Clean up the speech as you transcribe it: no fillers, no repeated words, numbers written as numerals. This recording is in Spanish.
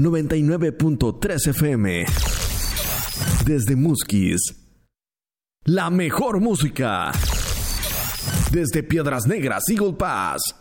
99.3 FM. Desde Musquis, la mejor música. Desde Piedras Negras, Eagle Pass,